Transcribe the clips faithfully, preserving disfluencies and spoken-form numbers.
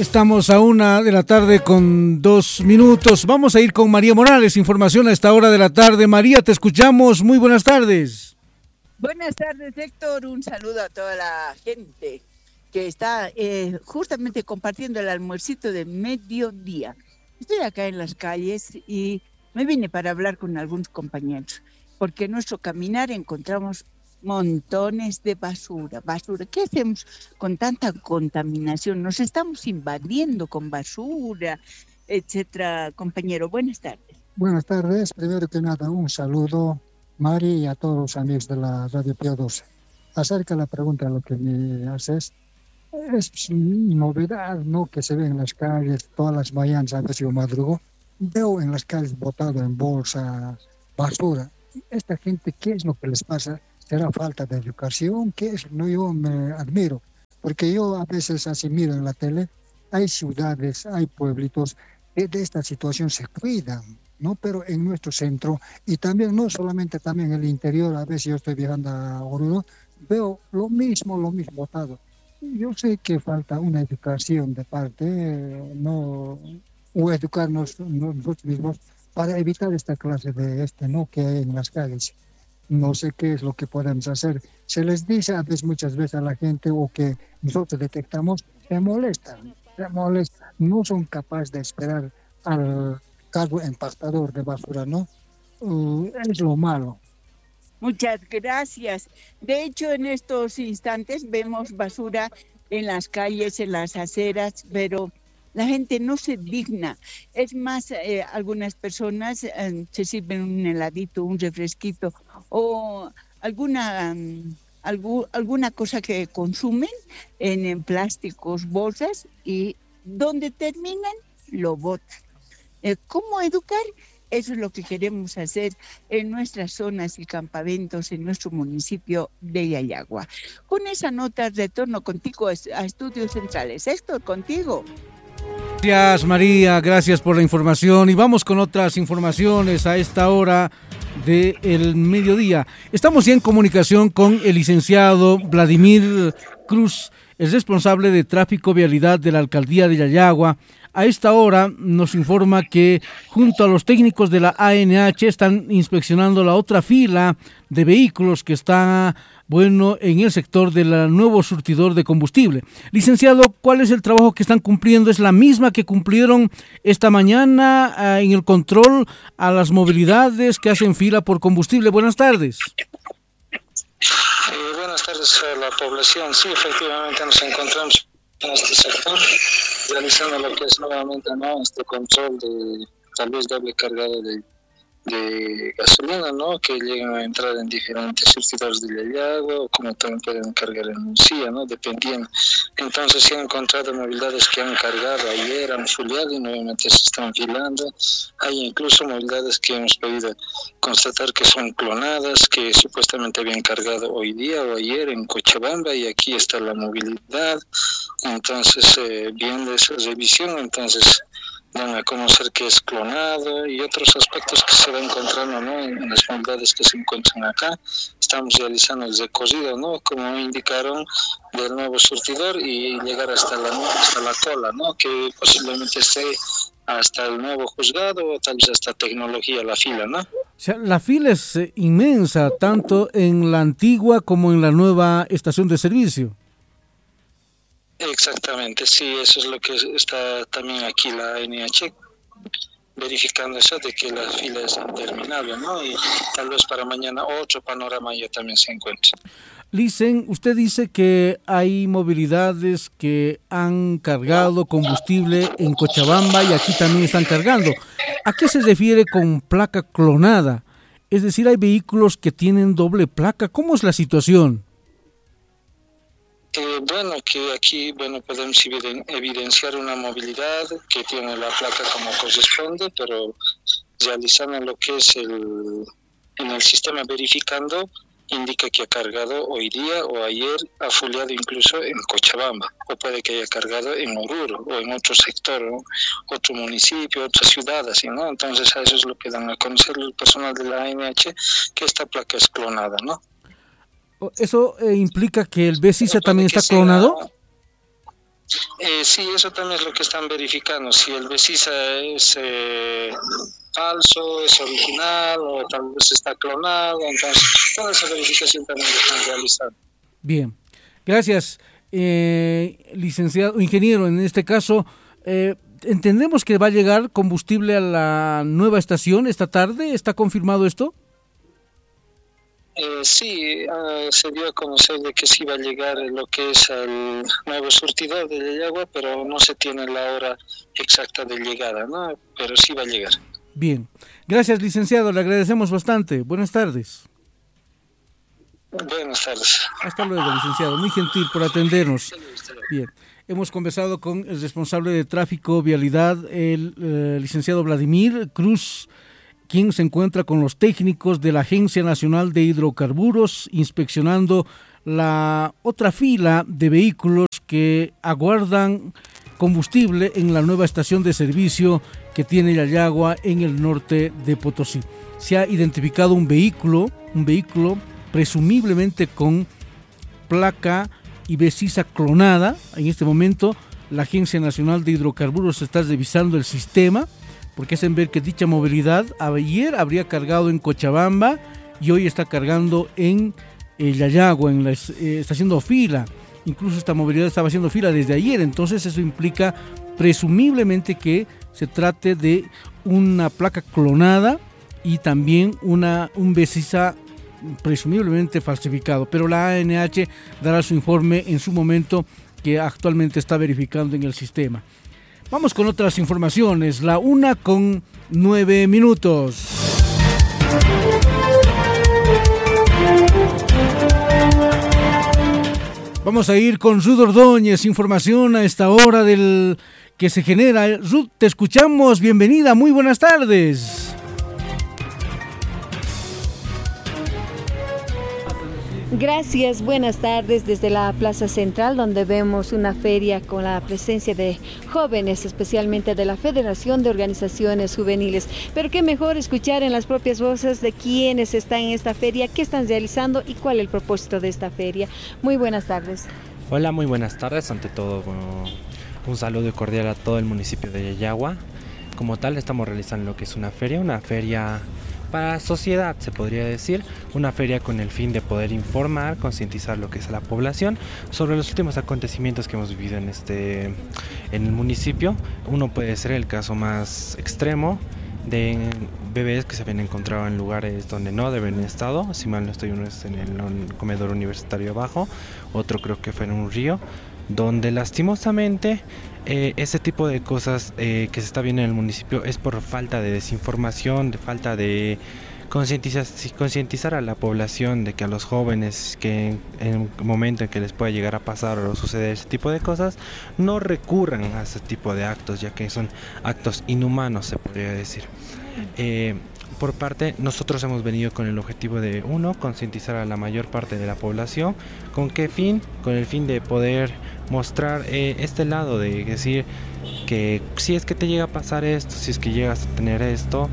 Estamos a una de la tarde con dos minutos. Vamos a ir con María Morales. Información a esta hora de la tarde. María, te escuchamos. Muy buenas tardes. Buenas tardes, Héctor. Un saludo a toda la gente que está eh, justamente compartiendo el almuercito de mediodía. Estoy acá en las calles y me vine para hablar con algunos compañeros, porque en nuestro caminar encontramos montones de basura, basura. ¿Qué hacemos con tanta contaminación? Nos estamos invadiendo con basura, etcétera. Compañero, buenas tardes. Buenas tardes. Primero que nada, un saludo, Mari, y a todos los amigos de la Radio Pío doce. Acerca de la pregunta, lo que me haces, es novedad, ¿no? Que se ve en las calles todas las mañanas, a veces yo madrugo, veo en las calles botado en bolsas basura. Esta gente, ¿qué es lo que les pasa? ¿Será falta de educación? ¿Qué es? No, yo me admiro, porque yo a veces así miro en la tele, hay ciudades, hay pueblitos que de esta situación se cuidan, ¿no? Pero en nuestro centro, y también no solamente también en el interior, a veces yo estoy viajando a Oruro, veo lo mismo, lo mismo botado. Yo sé que falta una educación de parte, no, o educarnos nosotros mismos para evitar esta clase de este, ¿no? Que hay en las calles. No sé qué es lo que podemos hacer. Se les dice a veces, muchas veces a la gente, o que nosotros detectamos, se molestan, se molestan, no son capaces de esperar al cargo empastador de basura, ¿no? Uh, es lo malo. Muchas gracias. De hecho, en estos instantes vemos basura en las calles, en las aceras, pero la gente no se digna. Es más, eh, algunas personas eh, se sirven un heladito, un refresquito o alguna, um, algu, alguna cosa que consumen en, en plásticos, bolsas, y donde terminan lo botan. Eh, ¿Cómo educar? Eso es lo que queremos hacer en nuestras zonas y campamentos en nuestro municipio de Yayagua. Con esa nota retorno contigo a Estudios Centrales. Héctor, contigo. Gracias, María, gracias por la información. Y vamos con otras informaciones a esta hora del mediodía. Estamos ya en comunicación con el licenciado Vladimir Cruz, el responsable de tráfico vialidad de la alcaldía de Yayagua. A esta hora nos informa que junto a los técnicos de la A N H están inspeccionando la otra fila de vehículos que está, bueno, en el sector del nuevo surtidor de combustible. Licenciado, ¿cuál es el trabajo que están cumpliendo? ¿Es la misma que cumplieron esta mañana eh, en el control a las movilidades que hacen fila por combustible? Buenas tardes. Eh, buenas tardes a la población. Sí, efectivamente nos encontramos en este sector realizando lo que es nuevamente, ¿no?, este control de tal vez doble cargado de, de gasolina, ¿no?, que llegan a entrar en diferentes surtidores de Yayagua, o como también pueden cargar en Lucía, ¿no?, dependiendo. Entonces se han encontrado movilidades que han cargado ayer, han fuleado y nuevamente se están filando. Hay incluso movilidades que hemos podido constatar que son clonadas, que supuestamente habían cargado hoy día o ayer en Cochabamba, y aquí está la movilidad. Entonces, eh, viendo esa revisión, entonces dan a conocer que es clonado y otros aspectos que se va encontrando, ¿no?, en las movilidades que se encuentran acá. Estamos realizando el recorrido, ¿no?, como indicaron, del nuevo surtidor y llegar hasta la, hasta la cola, ¿no?, que posiblemente esté hasta el nuevo juzgado o tal vez hasta tecnología, la fila, ¿no? O sea, la fila es eh, inmensa, tanto en la antigua como en la nueva estación de servicio. Exactamente, sí, eso es lo que está también aquí la A N H, verificando eso de que la fila es interminable, ¿no? Y tal vez para mañana otro panorama ya también se encuentre. Licen, usted dice que hay movilidades que han cargado combustible en Cochabamba y aquí también están cargando. ¿A qué se refiere con placa clonada? Es decir, hay vehículos que tienen doble placa. ¿Cómo es la situación? Eh, bueno, que aquí bueno podemos evidenciar una movilidad que tiene la placa como corresponde, pero realizando lo que es el en el sistema verificando, indica que ha cargado hoy día o ayer, ha fuleado incluso en Cochabamba, o puede que haya cargado en Oruro o en otro sector, ¿no?, otro municipio, otra ciudad, así, ¿no? Entonces a eso es lo que dan a conocer el personal de la A N H, que esta placa es clonada, ¿no? ¿Eso eh, implica que el B C I S A también está clonado? Eh, Eh, sí, eso también es lo que están verificando, si el Besisa es eh, falso, es original o tal vez está clonado, entonces toda esa verificación también la están realizando. Bien, gracias, eh, licenciado, ingeniero, en este caso, eh, entendemos que va a llegar combustible a la nueva estación esta tarde, ¿está confirmado esto? Eh, sí, uh, se dio a conocer de que sí va a llegar lo que es el nuevo surtidor de Yayagua, pero no se tiene la hora exacta de llegada, ¿no? Pero sí va a llegar. Bien, gracias, licenciado, le agradecemos bastante. Buenas tardes. Buenas tardes. Hasta luego, licenciado, muy gentil por atendernos. Bien, hemos conversado con el responsable de tráfico, vialidad, el eh, licenciado Vladimir Cruz, quien se encuentra con los técnicos de la Agencia Nacional de Hidrocarburos inspeccionando la otra fila de vehículos que aguardan combustible en la nueva estación de servicio que tiene Yayagua en el norte de Potosí. Se ha identificado un vehículo, un vehículo presumiblemente con placa y Besisa clonada. En este momento la Agencia Nacional de Hidrocarburos está revisando el sistema, porque hacen ver que dicha movilidad ayer habría cargado en Cochabamba y hoy está cargando en eh, Yayagua, en la, eh, está haciendo fila. Incluso esta movilidad estaba haciendo fila desde ayer, entonces eso implica presumiblemente que se trate de una placa clonada y también una, un Besisa presumiblemente falsificado, pero la A N H dará su informe en su momento, que actualmente está verificando en el sistema. Vamos con otras informaciones, la una con nueve minutos. Vamos a ir con Ruth Ordóñez, información a esta hora del que se genera. Ruth, te escuchamos, bienvenida, muy buenas tardes. Gracias, buenas tardes desde la Plaza Central, donde vemos una feria con la presencia de jóvenes, especialmente de la Federación de Organizaciones Juveniles. Pero qué mejor escuchar en las propias voces de quienes están en esta feria, qué están realizando y cuál es el propósito de esta feria. Muy buenas tardes. Hola, muy buenas tardes. Ante todo, bueno, un saludo cordial a todo el municipio de Yayagua. Como tal, estamos realizando lo que es una feria, una feria para la sociedad, se podría decir, una feria con el fin de poder informar, concientizar lo que es a la población sobre los últimos acontecimientos que hemos vivido en este en el municipio. Uno puede ser el caso más extremo de bebés que se habían encontrado en lugares donde no deben haber estado, si mal no estoy, uno es en el comedor universitario abajo, otro creo que fue en un río, donde lastimosamente eh, ese tipo de cosas eh, que se está viendo en el municipio es por falta de desinformación, de falta de concientizar, concientizar a la población de que a los jóvenes que en el momento en que les pueda llegar a pasar o suceder ese tipo de cosas no recurran a ese tipo de actos, ya que son actos inhumanos, se podría decir. Eh, Por parte, nosotros hemos venido con el objetivo de, uno, concientizar a la mayor parte de la población. ¿Con qué fin? Con el fin de poder mostrar eh, este lado de decir que si es que te llega a pasar esto, si es que llegas a tener esto,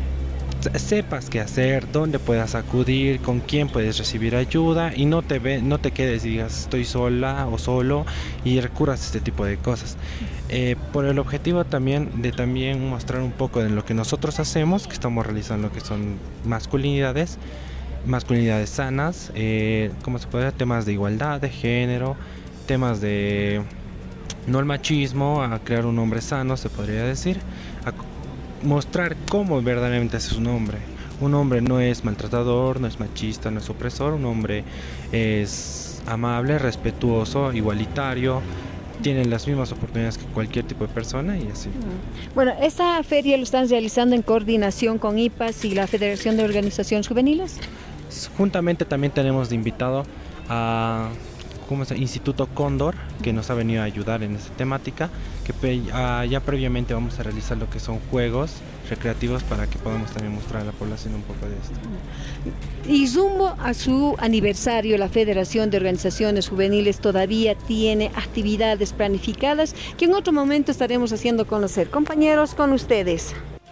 sepas qué hacer, dónde puedas acudir, con quién puedes recibir ayuda y no te ve, no te quedes y digas estoy sola o solo y recurras a este tipo de cosas. Eh, por el objetivo también de también mostrar un poco de lo que nosotros hacemos, que estamos realizando, que son masculinidades, masculinidades sanas, eh, como se puede, temas de igualdad de género, temas de no el machismo, a crear un hombre sano, se podría decir, a mostrar cómo verdaderamente es un hombre. Un hombre no es maltratador, no es machista, no es opresor, un hombre es amable, respetuoso, igualitario, tienen las mismas oportunidades que cualquier tipo de persona y así. Bueno, esta feria lo están realizando en coordinación con I P A S y la Federación de Organizaciones Juveniles. Juntamente también tenemos de invitado a ¿cómo se llama? Instituto Cóndor, que nos ha venido a ayudar en esta temática, que pe- ah, ya previamente vamos a realizar lo que son juegos recreativos para que podamos también mostrar a la población un poco de esto. Y rumbo a su aniversario, la Federación de Organizaciones Juveniles todavía tiene actividades planificadas que en otro momento estaremos haciendo conocer. Compañeros, con ustedes.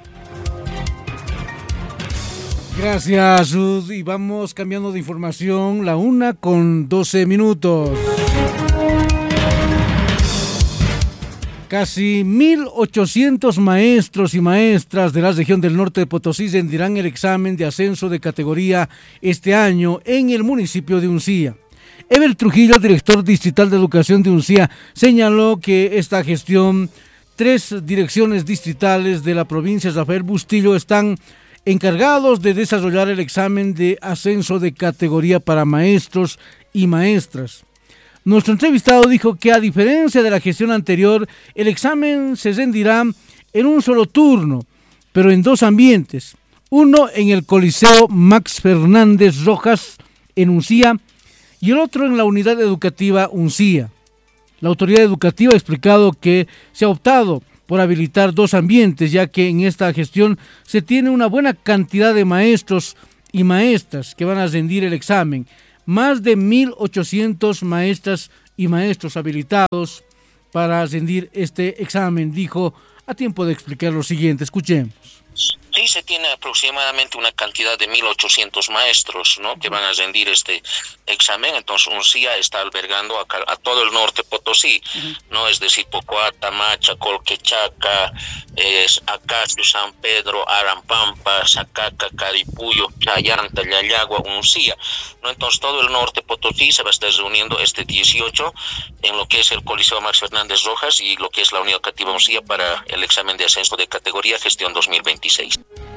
Gracias, Ruth. Y vamos cambiando de información, la una con doce minutos. Casi mil ochocientos maestros y maestras de la región del norte de Potosí rendirán el examen de ascenso de categoría este año en el municipio de Uncía. Ever Trujillo, director distrital de educación de Uncía, señaló que esta gestión, tres direcciones distritales de la provincia Rafael Bustillo están encargados de desarrollar el examen de ascenso de categoría para maestros y maestras. Nuestro entrevistado dijo que a diferencia de la gestión anterior, el examen se rendirá en un solo turno, pero en dos ambientes. Uno en el Coliseo Max Fernández Rojas en Uncía y el otro en la unidad educativa Uncía. La autoridad educativa ha explicado que se ha optado por habilitar dos ambientes, ya que en esta gestión se tiene una buena cantidad de maestros y maestras que van a rendir el examen. Más de mil ochocientos maestras y maestros habilitados para rendir este examen, dijo a tiempo de explicar lo siguiente. Escuchemos. Sí, se tiene aproximadamente una cantidad de mil ochocientos maestros, ¿no?, que van a rendir este examen. Entonces, Uncía está albergando a, a todo el norte Potosí, ¿no? Es decir, Pocoata, Macha, Colquechaca, es Acacio, San Pedro, Arampampa, Sacaca, Caripuyo, Chayanta, Yayagua, Uncía, ¿no? Entonces, todo el norte Potosí se va a estar reuniendo este dieciocho en lo que es el Coliseo Max Fernández Rojas y lo que es la Unidad Educativa Uncía para el examen de ascenso de categoría gestión dos mil veintiséis.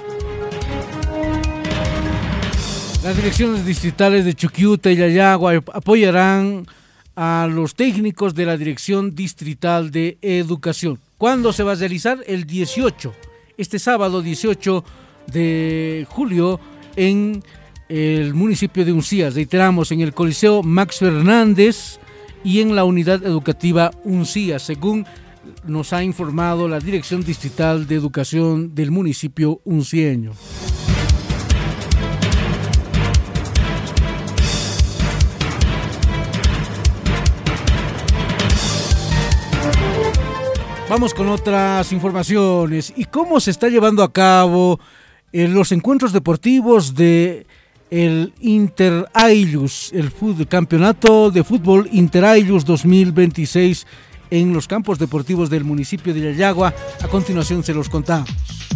Las direcciones distritales de Chuquiuta y Yayagua apoyarán a los técnicos de la Dirección Distrital de Educación. ¿Cuándo se va a realizar? El dieciocho, este sábado dieciocho de julio en el municipio de Uncía. Reiteramos, en el Coliseo Max Fernández y en la Unidad Educativa Uncía, según nos ha informado la Dirección Distrital de Educación del municipio uncieño. Vamos con otras informaciones. ¿Y cómo se está llevando a cabo eh, los encuentros deportivos de el Interailus, el fútbol, campeonato de fútbol Interailus dos mil veintiséis en los campos deportivos del municipio de Yayagua? A continuación se los contamos.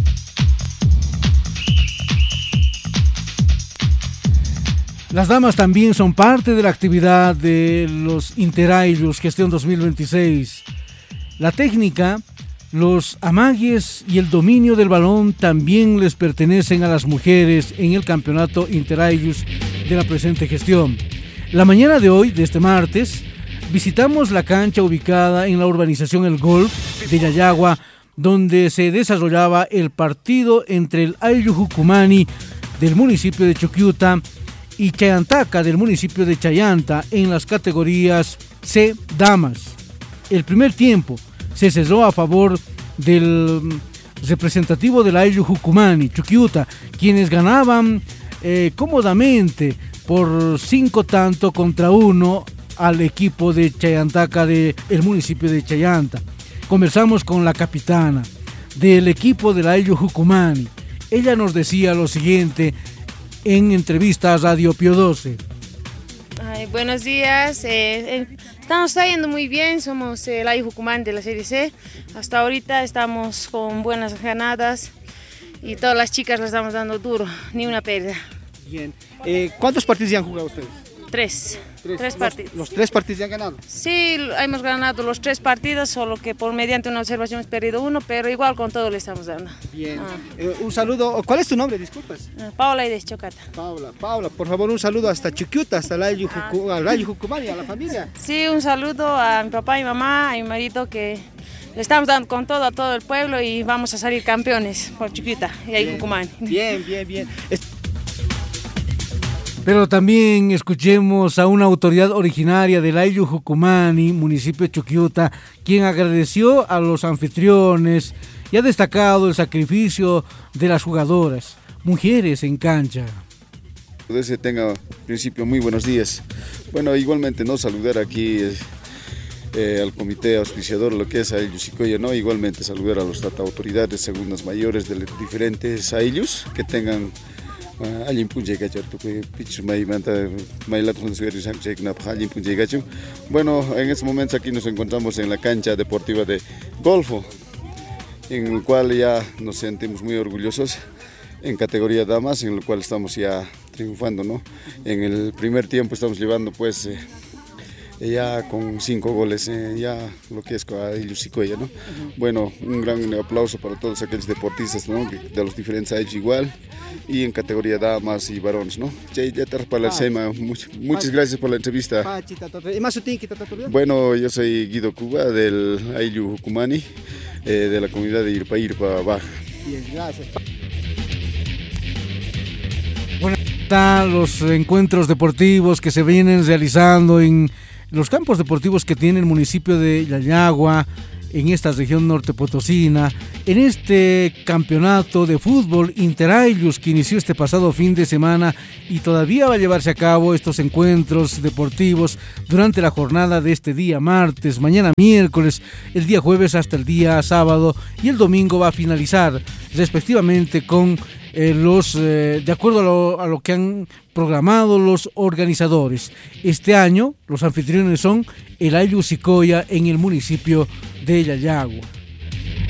Las damas también son parte de la actividad de los Interailus gestión dos mil veintiséis. La técnica, los amagues y el dominio del balón también les pertenecen a las mujeres en el campeonato Interailus de la presente gestión. La mañana de hoy, de este martes, visitamos la cancha ubicada en la urbanización El Golf de Yayagua, donde se desarrollaba el partido entre el Ayllu Jucumani del municipio de Chuquiuta y Chayantaca del municipio de Chayanta en las categorías C damas. El primer tiempo se cerró a favor del representativo del Ayllu Jucumani, Chuquiuta, quienes ganaban eh, cómodamente por cinco tantos contra uno al equipo de Chayantaca del municipio de Chayanta. Conversamos con la capitana del equipo del Ayllu Jucumani. Ella nos decía lo siguiente en entrevista a Radio Pío doce. Ay, buenos días, eh, eh, estamos yendo muy bien, somos el Ayllu Jucumani de la Serie C. Hasta ahorita estamos con buenas ganadas y todas las chicas las estamos dando duro, ni una pérdida. Bien, eh, ¿cuántos partidos ya han jugado ustedes? Tres. Tres, tres los, partidos. ¿Los tres partidos ya han ganado? Sí, hemos ganado los tres partidos, solo que por mediante una observación hemos perdido uno, pero igual con todo le estamos dando. Bien, ah. eh, un saludo. ¿Cuál es tu nombre? Disculpas. Paula y de Chocata. Paula, Paula, por favor, un saludo hasta Chuquiuta, hasta el Ayllu ah. Jucumani, a la familia. Sí, un saludo a mi papá y mamá, a mi marido, que le estamos dando con todo a todo el pueblo y vamos a salir campeones por Chuquiuta y Ayllu Jucumani. Bien, bien, bien. Es... Pero también escuchemos a una autoridad originaria del Ayllu Jucumani, municipio de Chuquiuta, quien agradeció a los anfitriones y ha destacado el sacrificio de las jugadoras, mujeres en cancha. Que tenga, en principio, muy buenos días. Bueno, igualmente, ¿no? Saludar aquí eh, al comité auspiciador, lo que es Ayllu Sicoya, ¿no? Igualmente saludar a las autoridades segundas mayores de los diferentes Ayllus, que tengan allin punjega charto que pitch mai manta mai la tun sueri san check na allin punjega chu. Bueno, en estos momentos aquí nos encontramos en la cancha deportiva de Golfo, en el cual ya nos sentimos muy orgullosos en categoría damas, en el cual estamos ya triunfando, ¿no? En el primer tiempo estamos llevando pues eh, ya con cinco goles, eh, ya lo que es a Illusicoya, ¿no? Uh-huh. Bueno, un gran aplauso para todos aquellos deportistas, ¿no? De los diferentes años igual, y en categoría damas y varones, ¿no? Muchas, muchas gracias por la entrevista. Bueno, yo soy Guido Cuba del Ayllu Jucumani, eh, de la comunidad de Irpa Irpa Baja. Bien, gracias. Bueno, están los encuentros deportivos que se vienen realizando en los campos deportivos que tiene el municipio de Yayagua, en esta región norte potosina, en este campeonato de fútbol Interaylus que inició este pasado fin de semana y todavía va a llevarse a cabo estos encuentros deportivos durante la jornada de este día martes, mañana miércoles, el día jueves hasta el día sábado, y el domingo va a finalizar respectivamente con Eh, los eh, de acuerdo a lo, a lo que han programado los organizadores. Este año los anfitriones son el Ayllu Sicoya en el municipio de Yayagua.